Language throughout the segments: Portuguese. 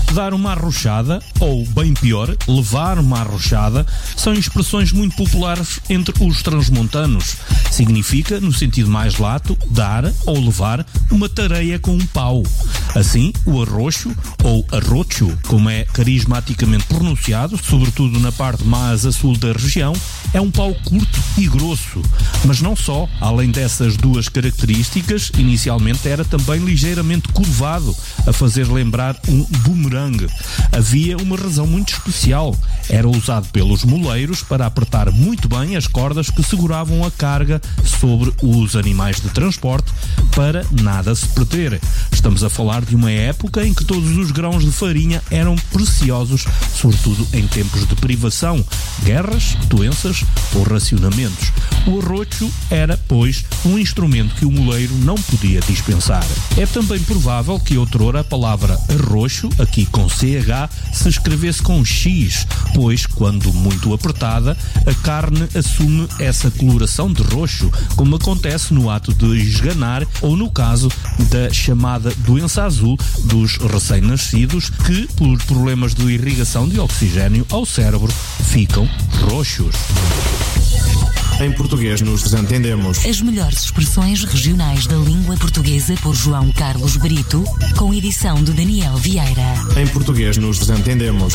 Dar uma arrochada, ou bem pior, levar uma arrochada, são expressões muito populares entre os transmontanos. Significa, no sentido mais lato, dar ou levar uma tareia com um pau. Assim, o arrocho, ou arrocho, como é carismaticamente pronunciado, sobretudo na parte mais a sul da região, é um pau curto e grosso. Mas não só, além dessas duas características, inicialmente era também ligeiramente curvado, a fazer lembrar um bumerangue. Havia uma razão muito especial. Era usado pelos moleiros para apertar muito bem as cordas que seguravam a carga sobre os animais de transporte para nada se perder. Estamos a falar de uma época em que todos os grãos de farinha eram preciosos, sobretudo em tempos de privação, guerras, doenças ou racionamentos. O arrocho era, pois, um instrumento que o moleiro não podia dispensar. É também provável que outrora a palavra arrocho, aqui com CH, se escrevesse com X, pois, quando muito apertada, a carne assume essa coloração de roxo, como acontece no ato de esganar ou no caso da chamada doença azul dos recém-nascidos que, por problemas de irrigação de oxigênio ao cérebro, ficam roxos. Em português nos desentendemos. As melhores expressões regionais da língua portuguesa por João Carlos Brito, com edição de Daniel Vieira. Em português nos desentendemos.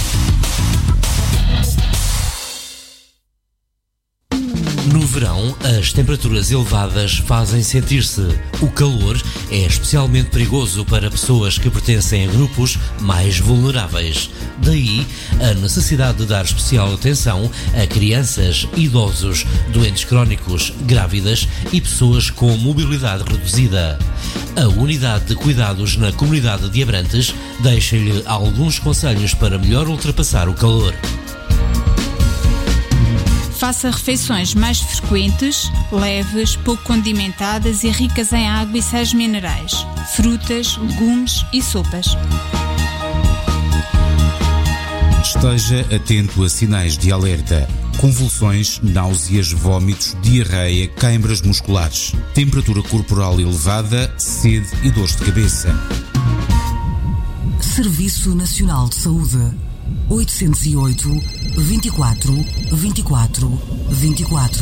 No verão, as temperaturas elevadas fazem sentir-se. O calor é especialmente perigoso para pessoas que pertencem a grupos mais vulneráveis. Daí, a necessidade de dar especial atenção a crianças, idosos, doentes crónicos, grávidas e pessoas com mobilidade reduzida. A Unidade de Cuidados na Comunidade de Abrantes deixa-lhe alguns conselhos para melhor ultrapassar o calor. Faça refeições mais frequentes, leves, pouco condimentadas e ricas em água e sais minerais, frutas, legumes e sopas. Esteja atento a sinais de alerta: convulsões, náuseas, vômitos, diarreia, câimbras musculares, temperatura corporal elevada, sede e dores de cabeça. Serviço Nacional de Saúde. 808 24 24 24.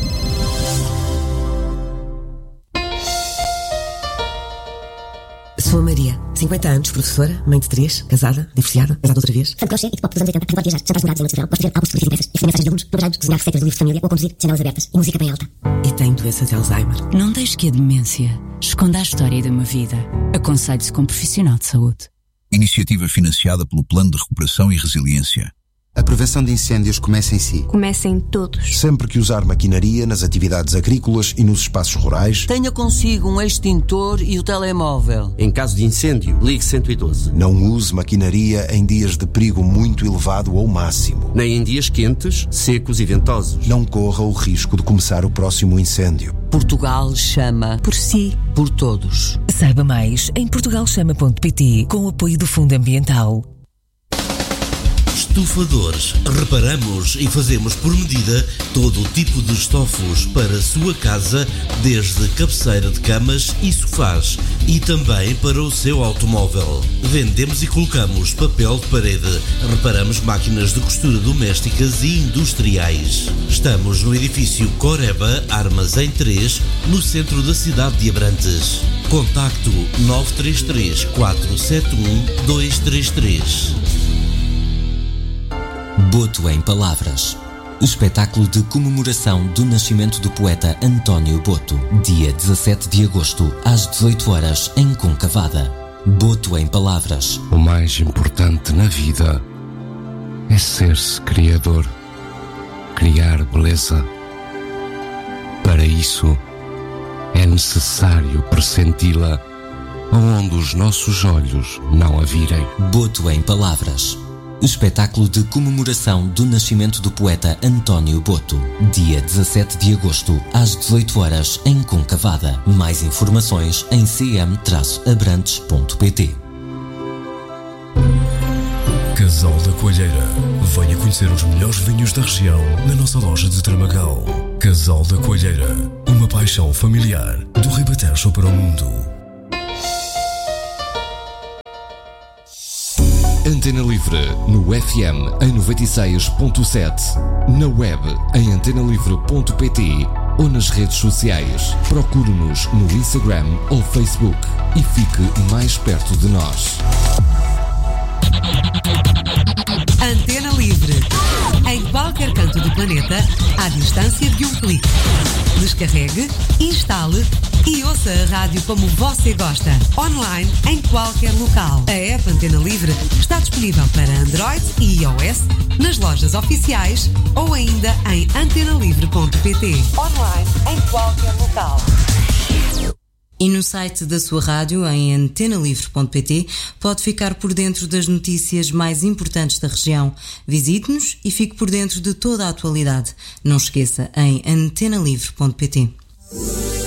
Sou a Maria, 50 anos, professora, mãe de 3, casada, divorciada, outra vez. Fã de crochê e de pop dos anos 80, adoro viajar, jantares namorados em noites de verão, gosto de ver álbuns de fotografias impressas e receber mensagens de alunos, trabalhar, desenhar receitas de livros de família ou conduzir janelas abertas e música bem alta. E tenho doença de Alzheimer. Não deixe que a demência esconda a história de uma vida. Aconselhe-se com um profissional de saúde. Iniciativa financiada pelo Plano de Recuperação e Resiliência. A prevenção de incêndios começa em si. Começa em todos. Sempre que usar maquinaria nas atividades agrícolas e nos espaços rurais, tenha consigo um extintor e o telemóvel. Em caso de incêndio, ligue 112. Não use maquinaria em dias de perigo muito elevado ou máximo. Nem em dias quentes, secos e ventosos. Não corra o risco de começar o próximo incêndio. Portugal chama por si, por todos. Saiba mais em portugalchama.pt com o apoio do Fundo Ambiental. Estufadores. Reparamos e fazemos por medida todo o tipo de estofos para a sua casa, desde cabeceira de camas e sofás e também para o seu automóvel. Vendemos e colocamos papel de parede. Reparamos máquinas de costura domésticas e industriais. Estamos no edifício Coreba, Armazém 3, no centro da cidade de Abrantes. Contacto 933 471 233. Boto em Palavras. Espetáculo de comemoração do nascimento do poeta António Boto. Dia 17 de agosto, às 18 horas, em Concavada. Boto em Palavras. O mais importante na vida é ser-se criador. Criar beleza. Para isso, é necessário pressenti-la onde os nossos olhos não a virem. Boto em Palavras. Espetáculo de comemoração do nascimento do poeta António Boto. Dia 17 de agosto, às 18 horas, em Concavada. Mais informações em cm-abrantes.pt. Casal da Coalheira. Venha conhecer os melhores vinhos da região na nossa loja de Tramagal. Casal da Coalheira. Uma paixão familiar do Ribatejo para o mundo. Antena Livre, no FM em 96.7, na web em antenalivre.pt ou nas redes sociais. Procure-nos no Instagram ou Facebook e fique mais perto de nós. Antena Livre. Em qualquer canto do planeta, à distância de um clique. Descarregue, instale e ouça a rádio como você gosta. Online, em qualquer local. A app Antena Livre está disponível para Android e iOS, nas lojas oficiais ou ainda em antenalivre.pt. Online, em qualquer local. E no site da sua rádio, em antenalivre.pt, pode ficar por dentro das notícias mais importantes da região. Visite-nos e fique por dentro de toda a atualidade. Não esqueça, em antenalivre.pt.